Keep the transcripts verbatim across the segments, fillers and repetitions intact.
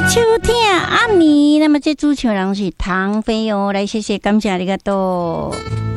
秋天阿米，那么这主唱人是唐飞哦，来谢谢感谢你个多。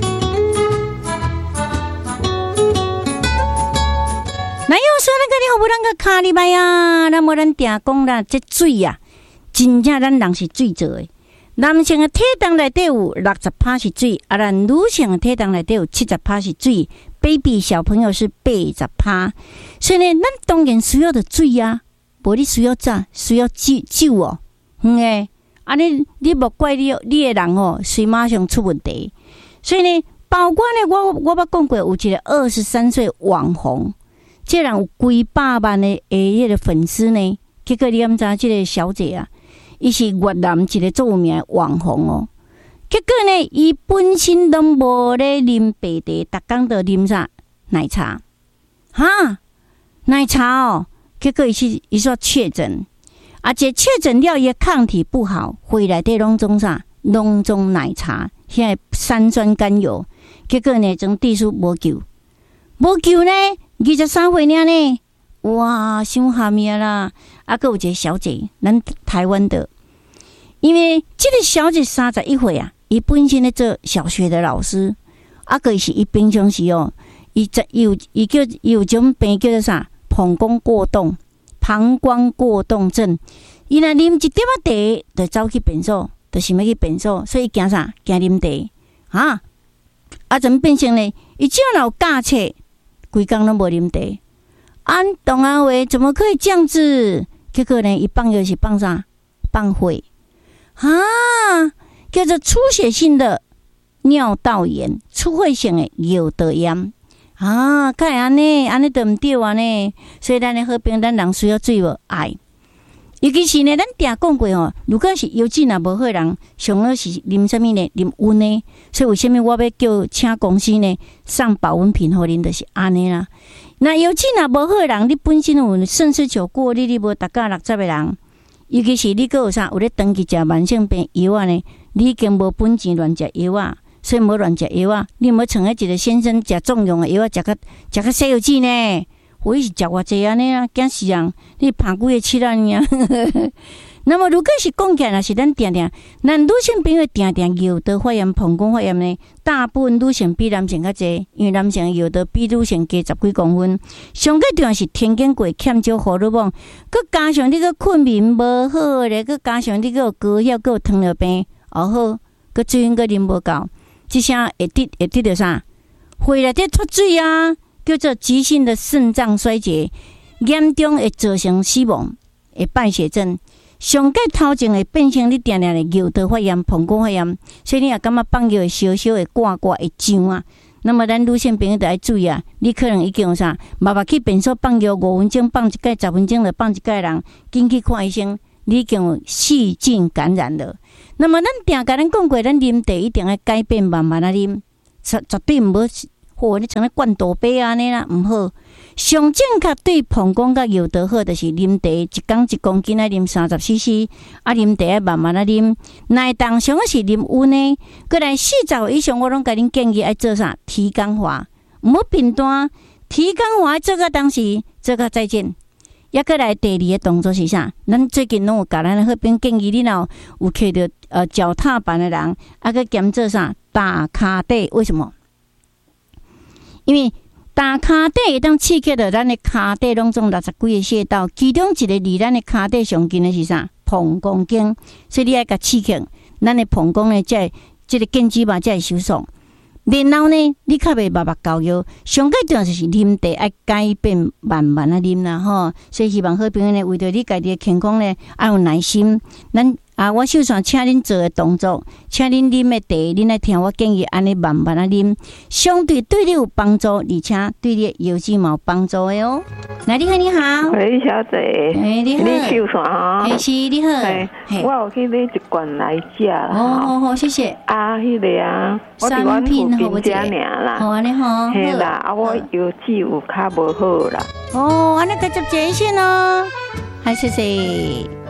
那有说那个你好不咱个卡里拜啊？那么咱定讲啦，这水啊，真正咱人是水做的。男性的体重内底有六十趴是水，啊，咱女性的体重内底有七十趴是水。baby 小朋友是八十趴，所以呢，咱当然需要的水啊。无你需要啥？需要酒酒哦，嗯诶，啊你你莫怪你你的人哦，随马上出问题。所以呢，包括呢，我我捌讲过，有一个二十三岁网红，这人有几百万的诶迄个粉丝呢。结果你敢知？这个小姐啊，伊是越南一个著有名的网红哦。结果呢，伊本身都无咧啉白茶，逐工都啉啥奶茶？哈，奶茶哦。结果伊是伊说确诊，而且确诊了伊抗体不好，回来的拢种啥？拢种奶茶，现在三酸甘油。结果呢，种地数无救，无救呢，二十三岁了呢，哇，伤下面啦！啊，还有一个小姐，咱台湾的，因为这个小姐三十一岁啊，伊本身咧做小学的老师，啊，个是伊平常时哦，伊有伊叫伊有种病叫做啥？膀胱过动，膀胱过动症，伊若啉一点仔茶，就走去便所，就想要去便所，所以惊啥？惊啉茶啊！啊，怎么变成呢？伊只要有驾车，规工拢无啉茶。安董阿伟怎么可以这样子？结果呢，伊放药是放啥？放血啊，叫做出血性的尿道炎，出血性的尿道炎。啊，该安尼，安尼都唔对啊呢。所以咱的好朋，咱人需要水无爱。尤其是呢，咱定讲过吼，如果是油脂若无好人，上好是啉什么呢？啉温的。所以为什么我要叫请公司呢上保温瓶互恁，就是安尼啦。那油脂若无好人，你本身有肾失球过，你你无达到六十个人，尤其是你个有啥有咧长期食慢性病药啊呢？你已经无本钱乱食药啊。所以无乱食药啊！你莫像迄一个先生食重用的药啊，食较食较西药剂呢？我是食偌济安尼啊，惊死人！你拍几个七啊呢？那么如果是讲起来，若是咱定定，咱女性朋友定定尿道发炎、膀胱发炎呢，大部分女性比男性较济，因为男性尿道比女性加十几公分。上个重要是天经过欠少荷尔蒙，佮加上你个困眠无好咧，佮加上你个有高血，佮有糖尿病，哦好，佮水分佮啉无够。这下会得会得到啥？血内底脱水啊，叫做急性的肾脏衰竭，严重会造成死亡，会败血症。上个头前会变成你定定的尿道发炎、膀胱发炎，所以你也感觉放药会小小的挂挂会痒啊。那么咱女性朋友就要注意啊，你可能已经有啥，麻烦去便所放药五分钟，放一盖十分钟就放一盖人，紧去看医生，你已经有细菌感染了。那么咱定甲咱讲过，咱啉茶一定要改变慢慢啊啉，绝绝对唔好，或你像咧灌大杯安尼啦，唔好。上正确对膀胱甲尿道好，就是啉茶一工一公斤啊啉三十 C C， 啊啉茶慢慢啊啉。内当上个是啉温的，过来四十岁以上，我拢甲恁建议爱做啥？提肛化，唔好频段。提肛化做个当时做个再见。抑过来第二个动作是啥？咱最近拢有甲咱好朋建议，你若有摕到呃脚踏板的人，啊个兼做啥？打骹底？为什么？因为打骹底会当刺激到咱的骹底拢总六十几个穴道，其中一个离咱的骹底上近的是啥？膀胱经，所以你爱甲刺激，咱的膀胱呢，才这个筋肌嘛才会收缩。然后呢，你较袂慢慢教育，上个重要就是啉茶爱改变慢慢啊啉啦吼。所以希望好朋友呢，为着你家己的健康呢，爱有耐心。咱啊，我首先请恁做的动作，请恁啉的茶，恁来听我建议，安尼慢慢啊啉，相对对你有帮助，而且对你腰肌嘛有帮助的哦。那你好，你好， 喂，小姐， 哎，你好， 你收啥哈？ 哎，是你好， 哎，我有去买一罐来食啦。 哦，好好，谢谢。 啊，迄个啊，我伫阮附近遮尔啦。 好安尼吼， 嘿啦，啊，我腰肌有较无好啦。 哦，安尼继续接线哦，还谢谢。